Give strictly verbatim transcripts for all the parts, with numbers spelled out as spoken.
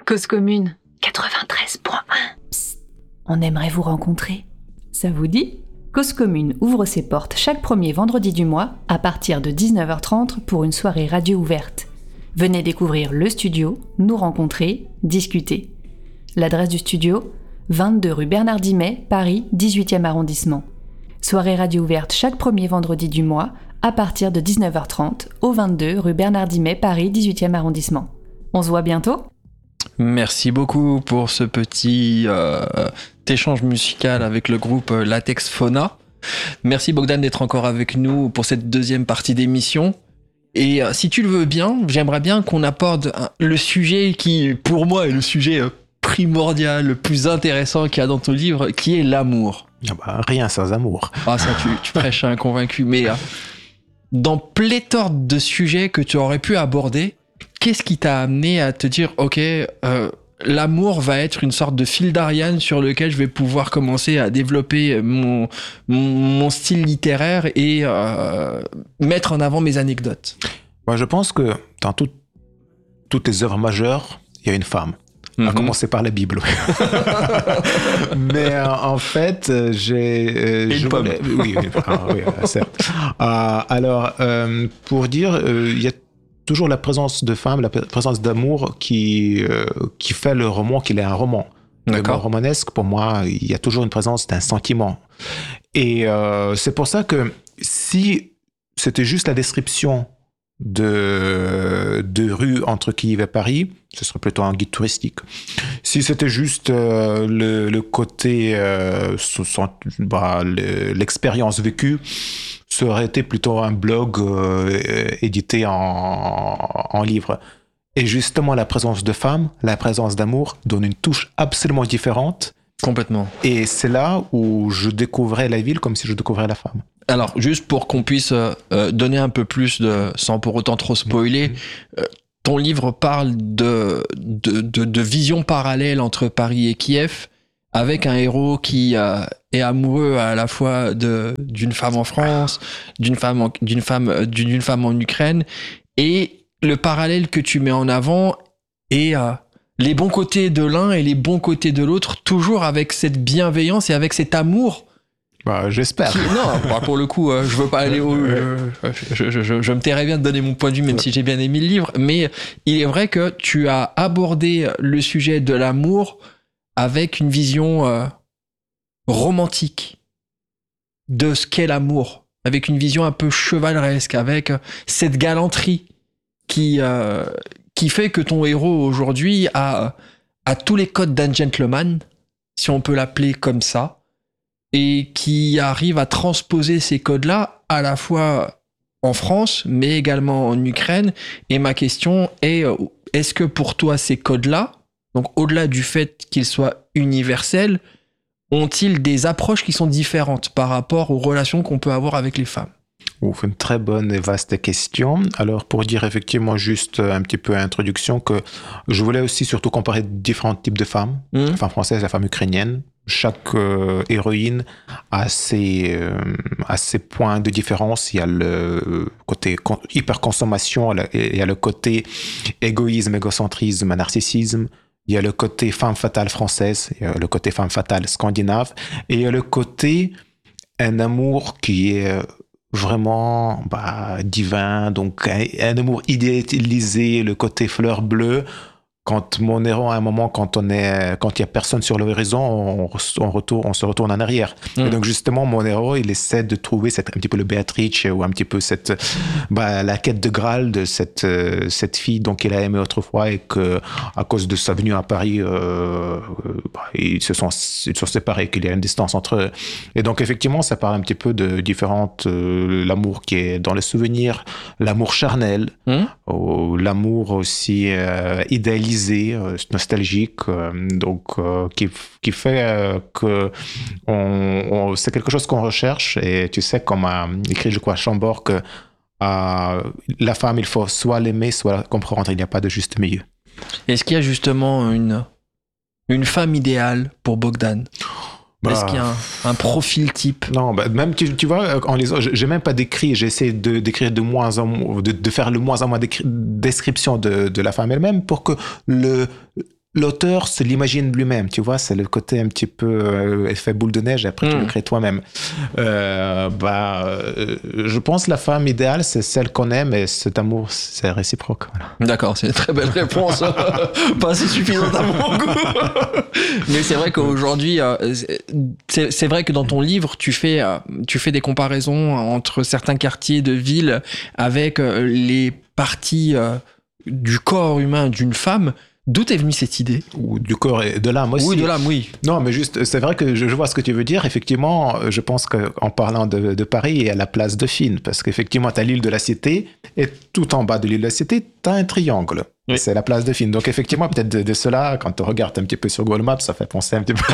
Cause commune quatre-vingt-treize point un. Psst, on aimerait vous rencontrer. Ça vous dit ? Cause commune ouvre ses portes chaque premier vendredi du mois à partir de dix-neuf heures trente pour une soirée radio ouverte. Venez découvrir le studio, nous rencontrer, discuter. L'adresse du studio, vingt-deux rue Bernard Dimet, Paris, dix-huitième arrondissement. Soirée radio ouverte chaque premier vendredi du mois à partir de dix-neuf heures trente au vingt-deux rue Bernard Dimet, Paris, dix-huitième arrondissement. On se voit bientôt ? Merci beaucoup pour ce petit euh, échange musical avec le groupe Latex Fauna. Merci Bogdan d'être encore avec nous pour cette deuxième partie d'émission. Et euh, si tu le veux bien, j'aimerais bien qu'on aborde euh, le sujet qui, pour moi, est le sujet euh, primordial, le plus intéressant qu'il y a dans ton livre, qui est l'amour. Ah bah, rien sans amour. Ah ça, tu, tu prêches à un convaincu. Mais euh, dans pléthore de sujets que tu aurais pu aborder, qu'est-ce qui t'a amené à te dire, ok, euh, l'amour va être une sorte de fil d'Ariane sur lequel je vais pouvoir commencer à développer mon, mon, mon style littéraire et euh, mettre en avant mes anecdotes. Moi, je pense que dans tout, toutes les œuvres majeures, il y a une femme. Mm-hmm. À commencer par la Bible. Mais euh, en fait, euh, j'ai... Euh, et je une pomme. Voulais... Oui, oui, ah, oui certes. Euh, alors, euh, pour dire, euh, il y a toujours la présence de femme, la présence d'amour qui, euh, qui fait le roman qu'il est un roman. D'accord. Le romanesque, pour moi, il y a toujours une présence d'un sentiment. Et euh, c'est pour ça que si c'était juste la description de, de rue entre Kiev et Paris, ce serait plutôt un guide touristique. Si c'était juste euh, le, le côté, euh, son, bah, le, l'expérience vécue, ça aurait été plutôt un blog euh, édité en, en livre. Et justement, la présence de femmes, la présence d'amour donne une touche absolument différente. Complètement. Et c'est là où je découvrais la ville comme si je découvrais la femme. Alors, juste pour qu'on puisse euh, donner un peu plus, de, sans pour autant trop spoiler, euh, ton livre parle de, de, de, de vision parallèle entre Paris et Kiev, avec un héros qui euh, est amoureux à la fois de, d'une femme en France, d'une femme en, d'une femme, d'une femme en Ukraine, et le parallèle que tu mets en avant est euh, les bons côtés de l'un et les bons côtés de l'autre, toujours avec cette bienveillance et avec cet amour. Bah, j'espère. Qui, non, bah, pour le coup, euh, je veux pas aller au... Euh, je, je, je, je me tairais bien de donner mon point de vue, même si j'ai bien aimé le livre, mais il est vrai que tu as abordé le sujet de l'amour avec une vision euh, romantique de ce qu'est l'amour, avec une vision un peu chevaleresque, avec euh, cette galanterie qui, euh, qui fait que ton héros aujourd'hui a, a tous les codes d'un gentleman, si on peut l'appeler comme ça, et qui arrive à transposer ces codes-là à la fois en France, mais également en Ukraine. Et ma question est, est-ce que pour toi, ces codes-là, donc au-delà du fait qu'ils soient universels, ont-ils des approches qui sont différentes par rapport aux relations qu'on peut avoir avec les femmes ? Ouf, une très bonne et vaste question. Alors, pour dire effectivement juste un petit peu introduction, que je voulais aussi surtout comparer différents types de femmes, mmh. la femme française, la femme ukrainienne. Chaque euh, héroïne a ses, euh, a ses points de différence. Il y a le côté con- hyperconsommation, il y a le côté égoïsme, égocentrisme, narcissisme. Il y a le côté femme fatale française, il y a le côté femme fatale scandinave. Et il y a le côté un amour qui est vraiment bah, divin, donc un, un amour idéalisé, le côté fleur bleue. Quand mon héros, à un moment, quand on est, quand il y a personne sur l'horizon, on, on, retourne, on se retourne en arrière. Mmh. Et donc justement, mon héros, il essaie de trouver cette, un petit peu le Béatrice ou un petit peu cette, bah, la quête de Graal de cette, euh, cette fille donc qu'il a aimée autrefois et que, à cause de sa venue à Paris, euh, bah, ils se sont, ils se sont séparés, qu'il y a une distance entre eux. Et donc effectivement, ça parle un petit peu de différentes, euh, l'amour qui est dans les souvenirs, l'amour charnel, mmh. ou l'amour aussi euh, idéalisé, nostalgique, donc euh, qui, qui fait euh, que on, on, c'est quelque chose qu'on recherche. Et tu sais, comme a écrit, je crois, Chambord, que euh, la femme, il faut soit l'aimer, soit la comprendre. Il n'y a pas de juste milieu. Est-ce qu'il y a justement une, une femme idéale pour Bogdan ? Bah, est-ce qu'il y a un, un profil type ? Non, bah, même tu, tu vois, en lisant, j'ai même pas décrit, j'essaie de d'écrire de moins en moins, de, de faire le moins en moins de description de, de la femme elle-même pour que le l'auteur se l'imagine lui-même, tu vois, c'est le côté un petit peu euh, effet boule de neige, après mmh. tu le crées toi-même. Euh, bah, euh, je pense que la femme idéale, c'est celle qu'on aime et cet amour, c'est réciproque. Voilà. D'accord, c'est une très belle réponse. Pas assez suffisante à mon goût. Mais c'est vrai qu'aujourd'hui, euh, c'est, c'est vrai que dans ton livre, tu fais, euh, tu fais des comparaisons entre certains quartiers de ville avec euh, les parties euh, du corps humain d'une femme. D'où est venue cette idée ? Ou du corps et de l'âme aussi. Oui, de l'âme, oui. Non, mais juste, c'est vrai que je, je vois ce que tu veux dire. Effectivement, je pense qu'en parlant de, de Paris, il y a la place Dauphine. Parce qu'effectivement, tu as l'île de la Cité et tout en bas de l'île de la Cité, tu as un triangle. Oui. C'est la place Dauphine. Donc effectivement, peut-être de, de cela, quand tu regardes un petit peu sur Google Maps, ça fait penser un petit peu.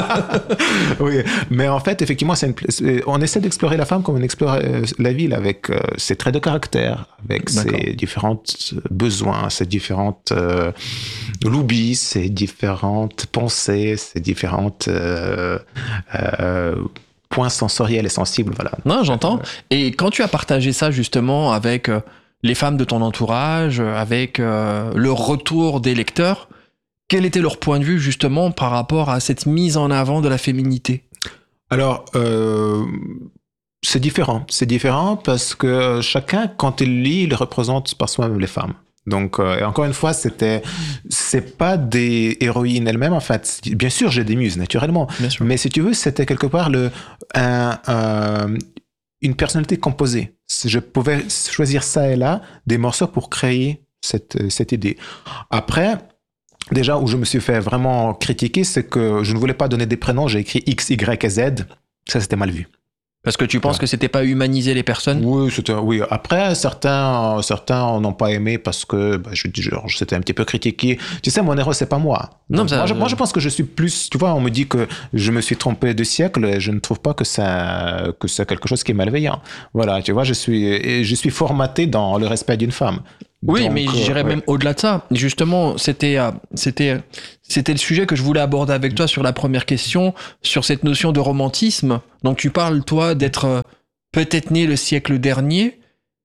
Oui, mais en fait, effectivement, c'est une, on essaie d'explorer la femme comme on explore la ville avec euh, ses traits de caractère, avec D'accord. ses différents besoins, ses différentes euh, lubies, ses différentes pensées, ses différentes euh, euh, points sensoriels et sensibles. Voilà. Non, j'entends. Et quand tu as partagé ça justement avec euh, les femmes de ton entourage, avec euh, le retour des lecteurs, quel était leur point de vue justement par rapport à cette mise en avant de la féminité ? Alors, euh, c'est différent. C'est différent parce que chacun, quand il lit, il représente par soi-même les femmes. Donc, euh, et encore une fois, c'était, c'est pas des héroïnes elles-mêmes. En fait, bien sûr, j'ai des muses naturellement, mais si tu veux, c'était quelque part le un, un une personnalité composée. Je pouvais choisir ça et là des morceaux pour créer cette cette idée. Après, déjà où je me suis fait vraiment critiquer, c'est que je ne voulais pas donner des prénoms. J'ai écrit X, Y et Z. Ça, c'était mal vu. Parce que tu penses ouais. que c'était pas humaniser les personnes ? Oui, c'était, oui. Après, certains, certains n'ont pas aimé parce que bah, je, genre, c'était un petit peu critiqué. Tu sais, mon héros, c'est pas moi. Non, Donc, ça, moi, je, euh... moi, je pense que je suis plus. Tu vois, on me dit que je me suis trompé de siècle et je ne trouve pas que ça, que c'est quelque chose qui est malveillant. Voilà, tu vois, je suis, je suis formaté dans le respect d'une femme. Oui, Donc, mais j'irais euh, ouais. même au-delà de ça. Justement, c'était, euh, c'était, c'était le sujet que je voulais aborder avec toi sur la première question, sur cette notion de romantisme. Donc, tu parles, toi, d'être euh, peut-être né le siècle dernier.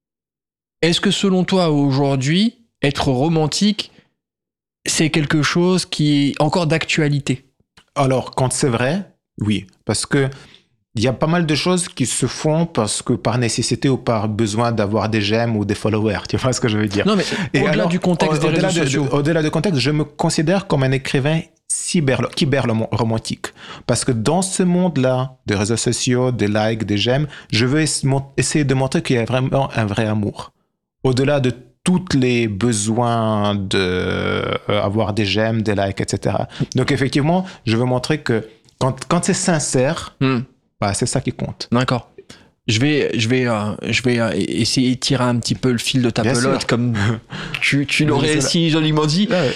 Est-ce que, selon toi, aujourd'hui, être romantique, c'est quelque chose qui est encore d'actualité ? Alors, quand c'est vrai, oui. Parce que il y a pas mal de choses qui se font parce que par nécessité ou par besoin d'avoir des j'aime ou des followers. Tu vois ce que je veux dire ? Non, mais Et au-delà alors, du contexte au, des réseaux de, sociaux. De, au-delà du contexte, je me considère comme un écrivain cyber, cyber-romantique. Parce que dans ce monde-là, des réseaux sociaux, des likes, des j'aime, je veux essayer de montrer qu'il y a vraiment un vrai amour. Au-delà de tous les besoins d'avoir euh, des j'aime, des likes, et cetera. Donc effectivement, je veux montrer que quand, quand c'est sincère, hmm. bah, c'est ça qui compte. D'accord. Je vais, je vais, euh, je vais euh, essayer de tirer un petit peu le fil de ta Bien pelote, sûr. Comme tu, tu l'aurais si joliment dit. Ouais.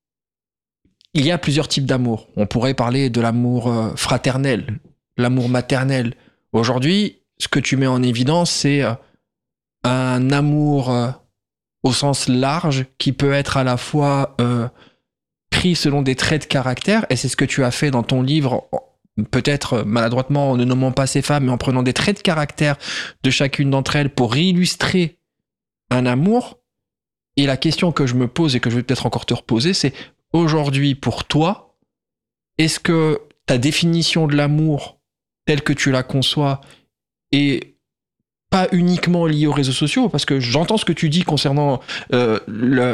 Il y a plusieurs types d'amour. On pourrait parler de l'amour euh, fraternel, l'amour maternel. Aujourd'hui, ce que tu mets en évidence, c'est euh, un amour euh, au sens large qui peut être à la fois euh, pris selon des traits de caractère, et c'est ce que tu as fait dans ton livre, peut-être maladroitement en ne nommant pas ces femmes, mais en prenant des traits de caractère de chacune d'entre elles pour illustrer un amour. Et la question que je me pose et que je vais peut-être encore te reposer, c'est aujourd'hui pour toi, est-ce que ta définition de l'amour telle que tu la conçois est pas uniquement liée aux réseaux sociaux, parce que j'entends ce que tu dis concernant euh, le,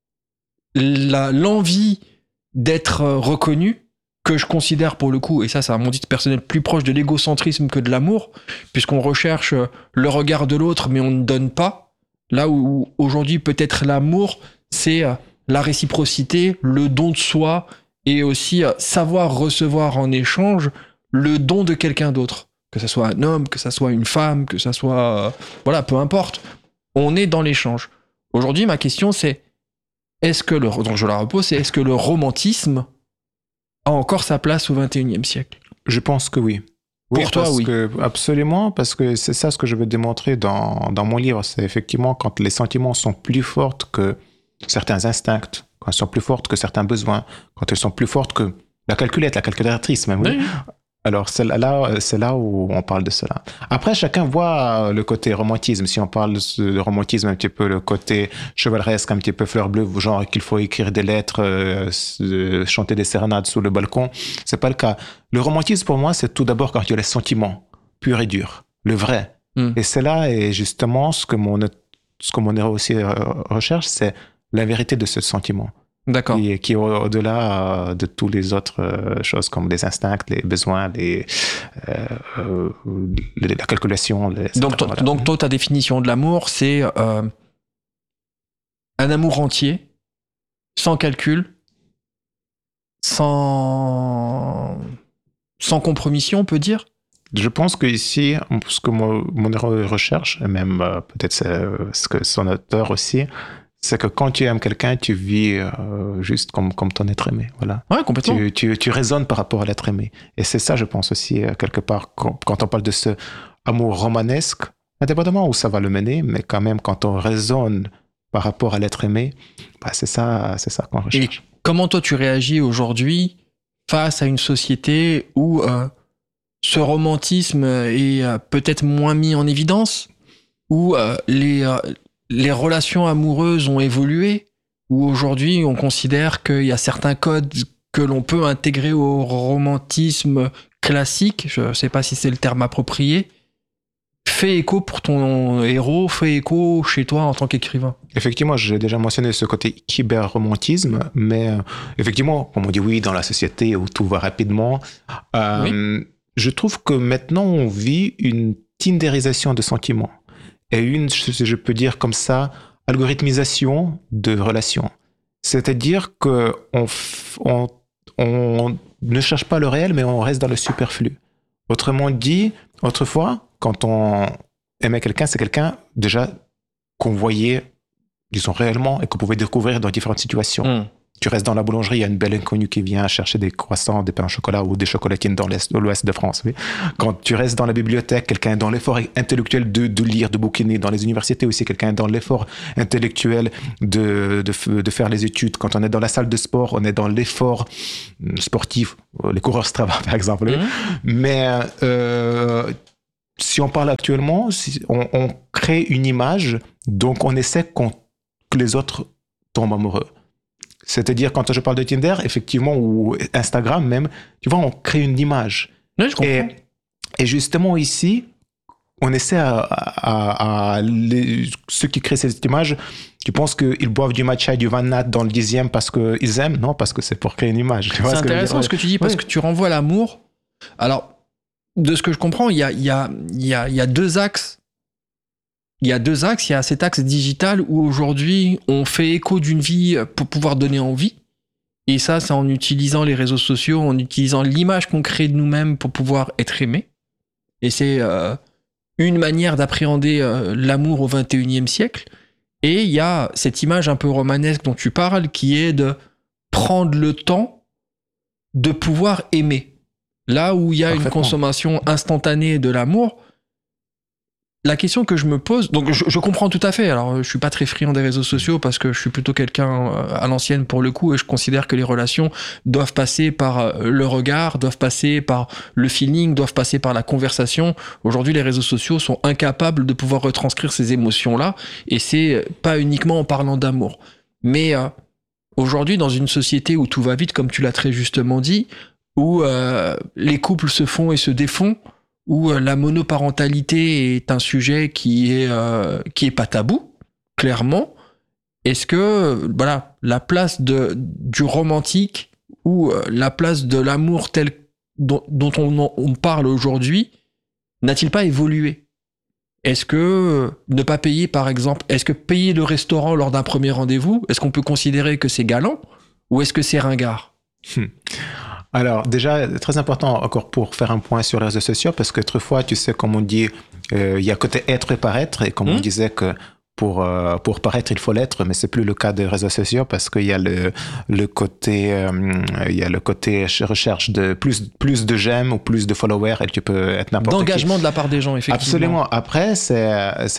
la, l'envie d'être reconnu, que je considère pour le coup, et ça c'est à mon titre personnel, plus proche de l'égocentrisme que de l'amour, puisqu'on recherche le regard de l'autre mais on ne donne pas, là où aujourd'hui peut-être l'amour c'est la réciprocité, le don de soi, et aussi savoir recevoir en échange le don de quelqu'un d'autre, que ça soit un homme, que ça soit une femme, que ça soit... voilà, peu importe, on est dans l'échange. Aujourd'hui ma question c'est, est-ce que le... donc je la repose, c'est est-ce que le romantisme a encore sa place au vingt et unième siècle ? Je pense que oui. Pour oui, toi, parce oui. Que, absolument, parce que c'est ça ce que je veux démontrer dans, dans mon livre. C'est effectivement quand les sentiments sont plus forts que certains instincts, quand ils sont plus forts que certains besoins, quand ils sont plus forts que la calculette, la calculatrice même. Oui. Alors, c'est là, c'est là où on parle de cela. Après, chacun voit le côté romantisme. Si on parle de romantisme, un petit peu le côté chevaleresque, un petit peu fleur bleue, genre qu'il faut écrire des lettres, euh, chanter des sérénades sous le balcon, c'est pas le cas. Le romantisme, pour moi, c'est tout d'abord quand il y a les sentiments, purs et durs, le vrai. Mm. Et c'est là, et justement, ce que mon, ce que mon héros aussi recherche, c'est la vérité de ce sentiment. D'accord. Qui, qui est au-delà de toutes les autres choses comme les instincts, les besoins, les, euh, les, la calculation. Les, donc, voilà. donc, toi, ta définition de l'amour, c'est euh, un amour entier, sans calcul, sans, sans compromission, on peut dire. Je pense qu'ici, ce que mon, mon héros recherche, et même euh, peut-être c'est, ce que son auteur aussi, c'est que quand tu aimes quelqu'un, tu vis euh, juste comme, comme ton être aimé. Voilà. Ouais, complètement. Tu, tu, tu résonnes par rapport à l'être aimé. Et c'est ça, je pense aussi, euh, quelque part, quand, quand on parle de ce amour romanesque, indépendamment où ça va le mener, mais quand même, quand on résonne par rapport à l'être aimé, bah, c'est ça, c'est ça qu'on recherche. Et comment toi, tu réagis aujourd'hui face à une société où euh, ce romantisme est euh, peut-être moins mis en évidence, où euh, les... Euh, les relations amoureuses ont évolué, où aujourd'hui on considère qu'il y a certains codes que l'on peut intégrer au romantisme classique, je ne sais pas si c'est le terme approprié, fait écho pour ton héros, fait écho chez toi en tant qu'écrivain. Effectivement, j'ai déjà mentionné ce côté cyber-romantisme, mais euh, effectivement, comme on dit oui, dans la société où tout va rapidement, euh, oui. je trouve que maintenant on vit une tindérisation de sentiments. Et une, si je peux dire comme ça, algorithmisation de relations. C'est-à-dire qu'on on, on ne cherche pas le réel, mais on reste dans le superflu. Autrement dit, autrefois, quand on aimait quelqu'un, c'est quelqu'un déjà qu'on voyait, disons, réellement et qu'on pouvait découvrir dans différentes situations. Mm. Tu restes dans la boulangerie, il y a une belle inconnue qui vient chercher des croissants, des pains au chocolat ou des chocolatines dans l'est, dans l'ouest de France. Oui. Quand tu restes dans la bibliothèque, quelqu'un est dans l'effort intellectuel de, de lire, de bouquiner. Dans les universités aussi, quelqu'un est dans l'effort intellectuel de, de, de faire les études. Quand on est dans la salle de sport, on est dans l'effort sportif, les coureurs Strava par exemple. Mmh. Mais euh, si on parle actuellement, si on, on crée une image, donc on essaie qu'on, que les autres tombent amoureux. C'est-à-dire, quand je parle de Tinder, effectivement, ou Instagram même, tu vois, on crée une image. Oui, je comprends. Et, et justement, ici, on essaie à, à, à les, ceux qui créent cette image, tu penses qu'ils boivent du matcha et du Van Nat dans le dixième parce qu'ils aiment? Non, parce que c'est pour créer une image. Tu vois c'est ce intéressant que ce que tu dis, parce oui. que tu renvoies l'amour. Alors, de ce que je comprends, il y a, il y a, il y a, il y a deux axes. Il y a deux axes. Il y a cet axe digital où aujourd'hui, on fait écho d'une vie pour pouvoir donner envie. Et ça, c'est en utilisant les réseaux sociaux, en utilisant l'image qu'on crée de nous-mêmes pour pouvoir être aimé. Et c'est euh, une manière d'appréhender euh, l'amour au vingt et unième siècle. Et il y a cette image un peu romanesque dont tu parles, qui est de prendre le temps de pouvoir aimer. Là où il y a une consommation instantanée de l'amour, la question que je me pose, donc je, je comprends tout à fait, alors je suis pas très friand des réseaux sociaux parce que je suis plutôt quelqu'un à l'ancienne pour le coup et je considère que les relations doivent passer par le regard, doivent passer par le feeling, doivent passer par la conversation. Aujourd'hui, les réseaux sociaux sont incapables de pouvoir retranscrire ces émotions-là et c'est pas uniquement en parlant d'amour. Mais euh, aujourd'hui, dans une société où tout va vite, comme tu l'as très justement dit, où euh, les couples se font et se défont, où la monoparentalité est un sujet qui est euh, qui est pas tabou, clairement. Est-ce que voilà la place de du romantique ou la place de l'amour tel dont, dont on, on parle aujourd'hui n'a-t-il pas évolué? Est-ce que ne pas payer, par exemple, est-ce que payer le restaurant lors d'un premier rendez-vous, est-ce qu'on peut considérer que c'est galant ou est-ce que c'est ringard? hmm. Alors, déjà, très important encore pour faire un point sur les réseaux sociaux, parce qu'autrefois, tu sais, comme on dit, euh, il y a côté être et paraître, et comme mmh. on disait que pour, euh, pour paraître, il faut l'être, mais c'est plus le cas des réseaux sociaux, parce qu'il y a le, le côté, euh, il y a le côté recherche de plus, plus de j'aime ou plus de followers, et tu peux être n'importe qui. D'engagement de la part des gens, effectivement. Absolument. Après, c'est, c'est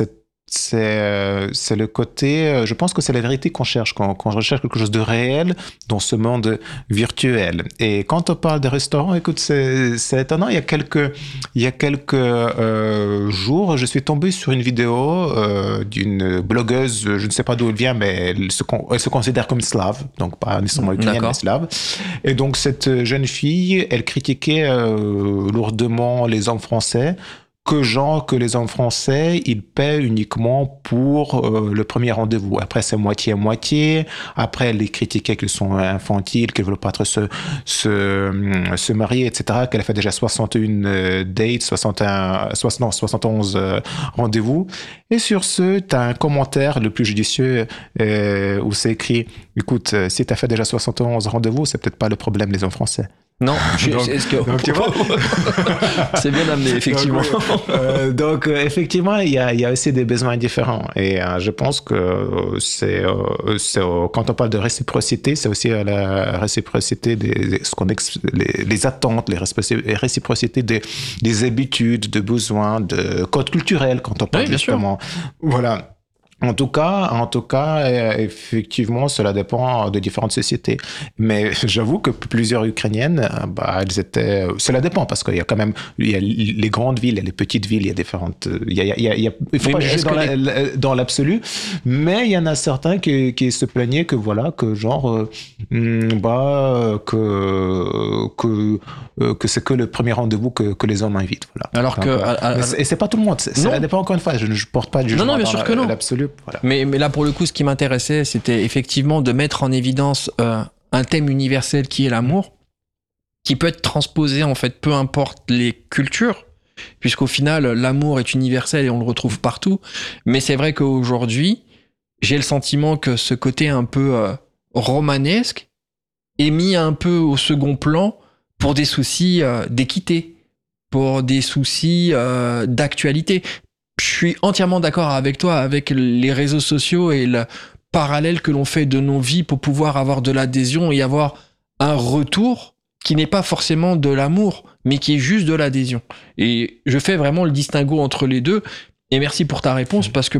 c'est, c'est le côté, je pense que c'est la vérité qu'on cherche, quand, quand on recherche quelque chose de réel dans ce monde virtuel. Et quand on parle des restaurants, écoute, c'est, c'est étonnant, il y a quelques, il y a quelques euh, jours, je suis tombé sur une vidéo euh, d'une blogueuse, je ne sais pas d'où elle vient, mais elle se, elle se considère comme slave, donc pas nécessairement ukrainienne, mais slave. Et donc cette jeune fille, elle critiquait euh, lourdement les hommes français, que genre que les hommes français, ils paient uniquement pour euh, le premier rendez-vous. Après, c'est moitié-moitié. Après, les critiquaient qu'ils sont infantiles, qu'ils veulent pas trop se, se, se marier, et cetera. Qu'elle a fait déjà soixante et un euh, dates, soixante et un, soixante, non, soixante et onze euh, rendez-vous. Et sur ce, tu as un commentaire le plus judicieux euh, où c'est écrit « Écoute, si tu as fait déjà soixante et onze rendez-vous, c'est peut-être pas le problème des hommes français. » Non, je, donc, est-ce que donc, tu vois c'est bien amené, effectivement. Donc, euh, donc euh, effectivement, il y a, il y a aussi des besoins différents. Et euh, je pense que c'est, euh, c'est euh, quand on parle de réciprocité, c'est aussi euh, la réciprocité des, des ce qu'on ex, les, les attentes, les, les réciprocités des, des habitudes, de besoins, de codes culturels quand on parle oui, justement. Voilà. En tout cas, en tout cas, effectivement, cela dépend de différentes sociétés. Mais j'avoue que plusieurs Ukrainiennes, bah, elles étaient. Cela dépend parce qu'il y a quand même, il y a les grandes villes, il y a les petites villes, il y a différentes. Il y a, il y a, il y a, il faut oui, pas juger dans, les... la, dans l'absolu, mais il y en a certains qui, qui se plaignaient que voilà, que genre, euh, bah, que que que c'est que le premier rendez-vous que, que les hommes invitent. Voilà. Alors donc, que euh, à, à, c'est, et c'est pas tout le monde. Ça dépend encore une fois. Je ne porte pas de jugement non, non, bien sûr que non. l'absolu. Voilà. Mais, mais là, pour le coup, ce qui m'intéressait, c'était effectivement de mettre en évidence euh, un thème universel qui est l'amour, qui peut être transposé, en fait, peu importe les cultures, puisqu'au final, l'amour est universel et on le retrouve partout. Mais c'est vrai qu'aujourd'hui, j'ai le sentiment que ce côté un peu euh, romanesque est mis un peu au second plan pour des soucis euh, d'équité, pour des soucis euh, d'actualité. Je suis entièrement d'accord avec toi, avec les réseaux sociaux et le parallèle que l'on fait de nos vies pour pouvoir avoir de l'adhésion et avoir un retour qui n'est pas forcément de l'amour, mais qui est juste de l'adhésion. Et je fais vraiment le distinguo entre les deux. Et merci pour ta réponse, parce que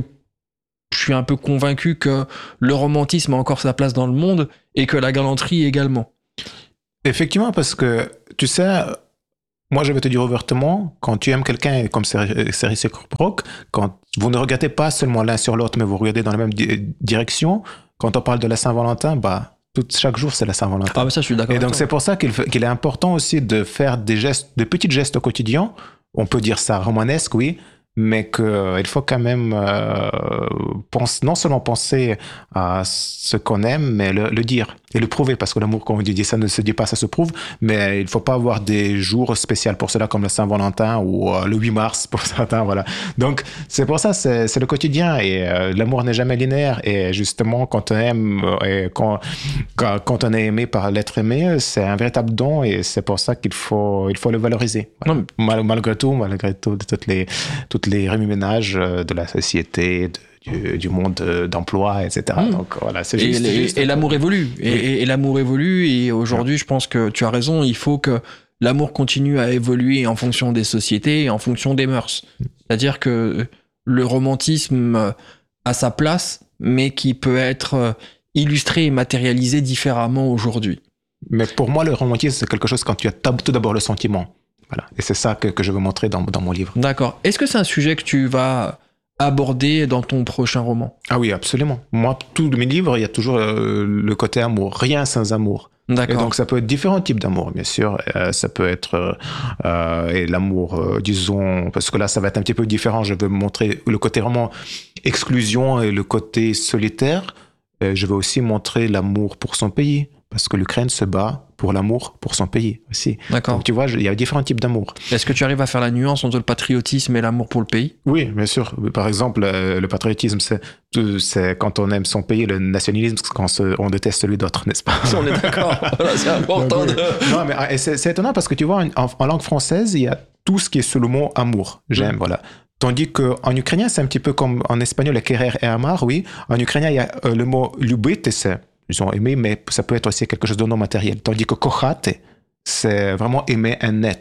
je suis un peu convaincu que le romantisme a encore sa place dans le monde et que la galanterie également. Effectivement, parce que, tu sais... Moi, je vais te dire ouvertement, quand tu aimes quelqu'un, comme c'est réciproque, quand vous ne regardez pas seulement l'un sur l'autre, mais vous regardez dans la même di- direction, quand on parle de la Saint-Valentin, bah, tout, chaque jour, c'est la Saint-Valentin. Ah, mais ça, je suis d'accord. Et donc, c'est pour ça qu'il, qu'il est important aussi de faire des gestes, de petits gestes au quotidien. On peut dire ça romanesque, oui, mais qu'il euh, faut quand même euh, pense, non seulement penser à ce qu'on aime, mais le, le dire et le prouver, parce que l'amour, comme on dit, ça ne se dit pas, ça se prouve, mais il ne faut pas avoir des jours spéciaux pour cela, comme le Saint-Valentin ou euh, le huit mars pour certains, voilà. Donc, c'est pour ça, c'est, c'est le quotidien, et euh, l'amour n'est jamais linéaire, et justement, quand on aime, et quand, quand, quand on est aimé par l'être aimé, c'est un véritable don, et c'est pour ça qu'il faut, il faut le valoriser. Voilà. Mal, malgré tout, malgré tout, de toutes les, toutes les remue-ménages de la société, de, Du, du monde d'emploi, et cetera. Mmh. Donc voilà, c'est juste. Et, juste et, et l'amour évolue. Et, oui. et, et l'amour évolue. Et aujourd'hui, je pense que tu as raison. Il faut que l'amour continue à évoluer en fonction des sociétés et en fonction des mœurs. C'est-à-dire que le romantisme a sa place, mais qui peut être illustré et matérialisé différemment aujourd'hui. Mais pour moi, le romantisme, c'est quelque chose quand tu as tout d'abord le sentiment. Voilà. Et c'est ça que, que je veux montrer dans, dans mon livre. D'accord. Est-ce que c'est un sujet que tu vas aborder dans ton prochain roman? Ah oui, absolument. Moi, tous mes livres, il y a toujours euh, le côté amour. Rien sans amour. D'accord. Et donc, ça peut être différents types d'amour, bien sûr. Euh, ça peut être euh, et l'amour, euh, disons, parce que là, ça va être un petit peu différent. Je veux montrer le côté vraiment exclusion et le côté solitaire. Euh, je veux aussi montrer l'amour pour son pays, parce que l'Ukraine se bat pour l'amour pour son pays aussi. D'accord. Donc, tu vois, il y a différents types d'amour. Est-ce que tu arrives à faire la nuance entre le patriotisme et l'amour pour le pays? Oui, bien sûr. Par exemple, le patriotisme, c'est, c'est quand on aime son pays. Le nationalisme, c'est quand on déteste celui d'autre, n'est-ce pas? On est d'accord. Voilà, c'est important. Donc, de... Non, mais c'est, c'est étonnant parce que tu vois, en, en langue française, il y a tout ce qui est sous le mot amour. J'aime, mmh. voilà. Tandis qu'en ukrainien, c'est un petit peu comme en espagnol, le querer et amar, oui. En ukrainien, il y a euh, le mot любити, c'est ils ont aimé, mais ça peut être aussi quelque chose de non matériel. Tandis que kochate, c'est vraiment aimer un être.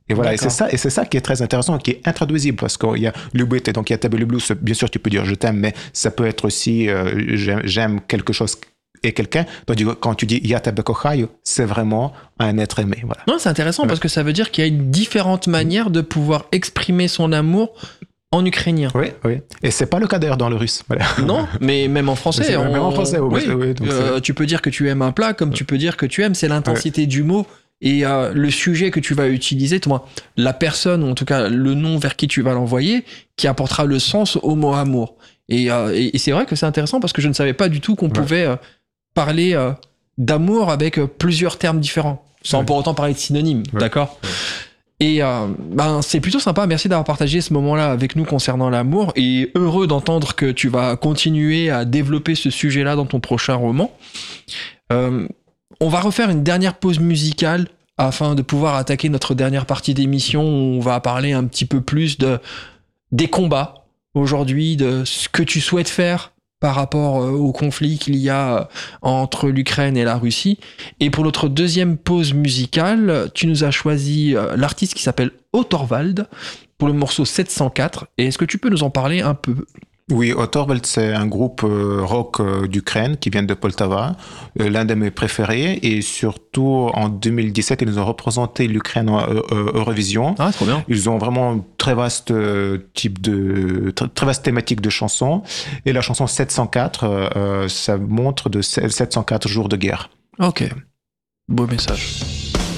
Et voilà, et D'accord. c'est ça, et c'est ça qui est très intéressant, qui est intraduisible, parce qu'il y a Lubit, et donc il y a Tabby Blues, bien sûr tu peux dire je t'aime, mais ça peut être aussi euh, j'aime, j'aime quelque chose et quelqu'un. Tandis que quand tu dis Yatabe Kohayu, c'est vraiment un être aimé. Voilà. Non, c'est intéressant Ouais. parce que ça veut dire qu'il y a une différente manière de pouvoir exprimer son amour en ukrainien. Oui, oui. Et c'est pas le cas d'ailleurs dans le russe. Voilà. Non, mais même en français. C'est- on- même en français, oui, oui. oui, donc Euh, c'est- tu peux dire que tu aimes un plat comme tu peux dire que tu aimes. C'est l'intensité du mot et euh, le sujet que tu vas utiliser, toi, la personne, ou en tout cas le nom vers qui tu vas l'envoyer, qui apportera le sens au mot amour. Et, euh, et, et c'est vrai que c'est intéressant parce que je ne savais pas du tout qu'on Ouais. pouvait euh, parler euh, d'amour avec euh, plusieurs termes différents, sans Ouais. pour autant parler de synonymes, Ouais. d'accord ? Et euh, ben, c'est plutôt sympa, merci d'avoir partagé ce moment-là avec nous concernant l'amour, et heureux d'entendre que tu vas continuer à développer ce sujet-là dans ton prochain roman. Euh, on va refaire une dernière pause musicale afin de pouvoir attaquer notre dernière partie d'émission où on va parler un petit peu plus de, des combats aujourd'hui, de ce que tu souhaites faire par rapport euh, au conflit qu'il y a euh, entre l'Ukraine et la Russie. Et pour notre deuxième pause musicale, tu nous as choisi euh, l'artiste qui s'appelle Otorvald pour le morceau sept cent quatre. Et est-ce que tu peux nous en parler un peu ? Oui, Otorvald, c'est un groupe euh, rock euh, d'Ukraine qui vient de Poltava, euh, l'un de mes préférés, et surtout en deux mille dix-sept, ils ont représenté l'Ukraine en euh, euh, Eurovision. Ah, trop bien. Ils ont vraiment un très vaste euh, type de, très, très vaste thématique de chansons, et la chanson sept cent quatre, euh, euh, ça montre de sept cent quatre jours de guerre. Ok. Beau message.